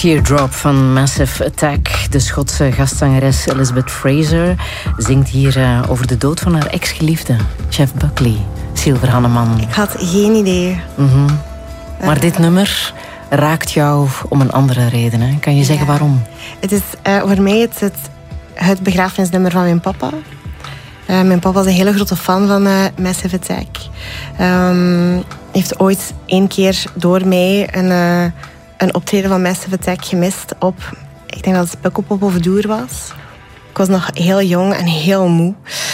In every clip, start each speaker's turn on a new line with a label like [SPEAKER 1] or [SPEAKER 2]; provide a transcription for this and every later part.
[SPEAKER 1] Teardrop van Massive Attack. De Schotse gastzangeres Elizabeth Fraser zingt hier over de dood van haar ex-geliefde, Jeff Buckley. Silver Hanneman.
[SPEAKER 2] Ik had geen idee.
[SPEAKER 1] Maar dit nummer raakt jou om een andere reden. Hè? Kan je zeggen waarom?
[SPEAKER 2] Het is voor mij het begrafenisnummer van mijn papa. Mijn papa was een hele grote fan van Massive Attack. Heeft ooit 1 keer door mij een optreden van Massive Attack gemist op, ik denk dat het Pukkelpop of Doer was. Ik was nog heel jong en heel moe.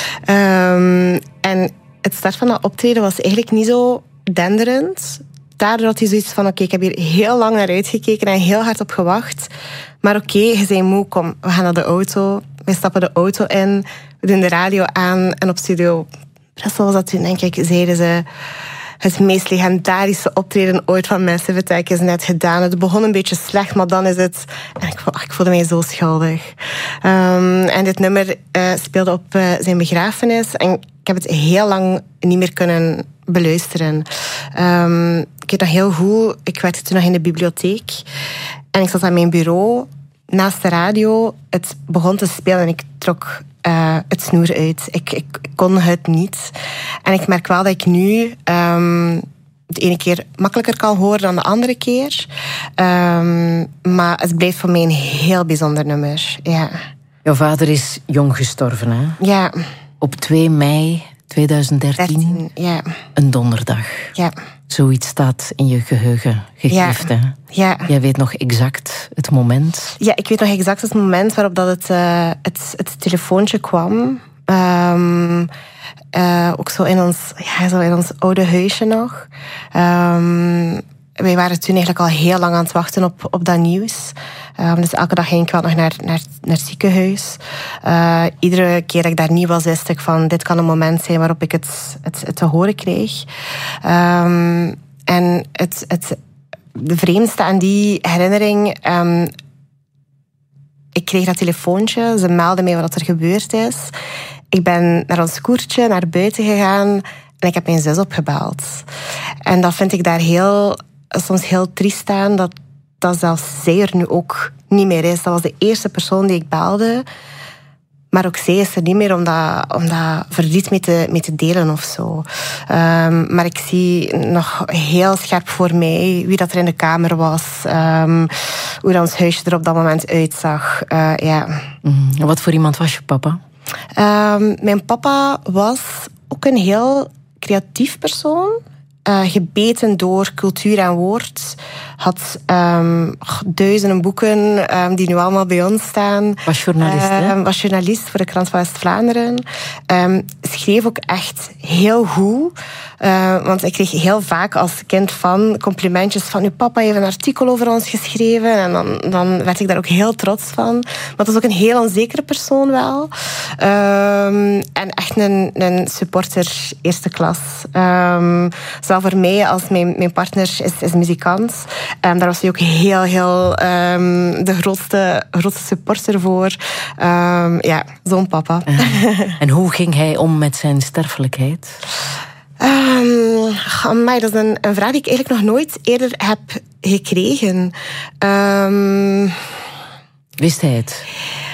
[SPEAKER 2] En het start van dat optreden was eigenlijk niet zo denderend. Daardoor had hij zoiets van, oké, ik heb hier heel lang naar uitgekeken en heel hard op gewacht. Maar oké, je bent moe, kom, we gaan naar de auto. We stappen de auto in, we doen de radio aan en op Studio Brussel was dat toen, denk ik, zeiden ze: het meest legendarische optreden ooit van Massive Attack is net gedaan. Het begon een beetje slecht, maar dan is het... En ik voelde mij zo schuldig. En dit nummer speelde op zijn begrafenis. En ik heb het heel lang niet meer kunnen beluisteren. Ik weet nog heel goed, ik werkte toen nog in de bibliotheek. En ik zat aan mijn bureau, naast de radio. Het begon te spelen en ik trok het snoer uit. Ik kon het niet. En ik merk wel dat ik nu de ene keer makkelijker kan horen dan de andere keer. Maar het blijft voor mij een heel bijzonder nummer. Ja.
[SPEAKER 1] Jouw vader is jong gestorven, hè?
[SPEAKER 2] Ja.
[SPEAKER 1] Op 2 mei 2013.
[SPEAKER 2] Ja.
[SPEAKER 1] Een donderdag.
[SPEAKER 2] Ja.
[SPEAKER 1] Zoiets staat in je geheugen gegrift, hè?
[SPEAKER 2] Ja.
[SPEAKER 1] Jij weet nog exact het moment?
[SPEAKER 2] Ja, ik weet nog exact het moment waarop dat het telefoontje kwam. Ook zo in ons oude huisje nog. Wij waren toen eigenlijk al heel lang aan het wachten op dat nieuws. Dus elke dag ging ik wel nog naar het ziekenhuis. Iedere keer dat ik daar niet was, wist ik van, dit kan een moment zijn waarop ik het te horen kreeg. En de vreemdste aan die herinnering... ik kreeg dat telefoontje, ze meldden mij wat er gebeurd is. Ik ben naar ons koertje, naar buiten gegaan en ik heb mijn zus opgebeld. En dat vind ik daar soms heel triest aan, dat zelfs zij er nu ook niet meer is. Dat was de eerste persoon die ik belde. Maar ook zij is er niet meer om dat verdriet mee te delen of zo. Maar ik zie nog heel scherp voor mij wie dat er in de kamer was. Hoe dat ons huisje er op dat moment uitzag. Ja.
[SPEAKER 1] En wat voor iemand was je papa?
[SPEAKER 2] Mijn papa was ook een heel creatief persoon. Gebeten door cultuur en woord. Had duizenden boeken die nu allemaal bij ons staan.
[SPEAKER 1] Was journalist, hè?
[SPEAKER 2] Was journalist voor de Krant van West-Vlaanderen. Schreef ook echt heel goed. Want ik kreeg heel vaak als kind complimentjes van uw papa heeft een artikel over ons geschreven. En dan werd ik daar ook heel trots van. Maar het was ook een heel onzekere persoon wel. En echt een supporter eerste klas. Zowel voor mij als mijn partner is muzikant. Daar was hij ook heel de grootste supporter voor. Ja, zo'n papa.
[SPEAKER 1] En hoe ging hij om met zijn sterfelijkheid?
[SPEAKER 2] Maar dat is een vraag die ik eigenlijk nog nooit eerder heb gekregen.
[SPEAKER 1] Wist hij het?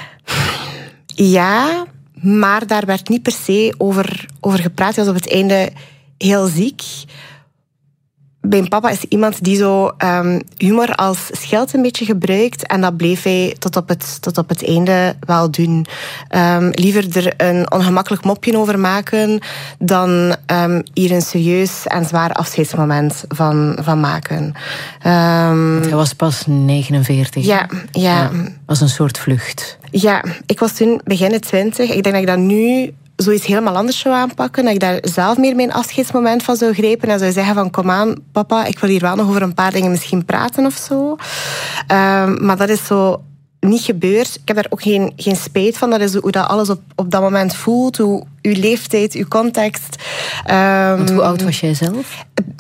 [SPEAKER 2] Ja, maar daar werd niet per se over gepraat. Hij was op het einde heel ziek. Mijn papa is iemand die zo humor als schild een beetje gebruikt. En dat bleef hij tot op het einde wel doen. Liever er een ongemakkelijk mopje over maken dan hier een serieus en zwaar afscheidsmoment van maken.
[SPEAKER 1] Hij was pas 49.
[SPEAKER 2] Ja.
[SPEAKER 1] Was een soort vlucht.
[SPEAKER 2] Ja, ik was toen begin 20. Ik denk dat ik dat nu zoiets helemaal anders zou aanpakken. Dat ik daar zelf meer mijn afscheidsmoment van zou grijpen en zou zeggen van, kom aan, papa, ik wil hier wel nog over een paar dingen misschien praten of zo. Maar dat is zo niet gebeurd. Ik heb daar ook geen spijt van. Dat is hoe dat alles op dat moment voelt. Hoe uw leeftijd, uw context.
[SPEAKER 1] Want hoe oud was jij zelf?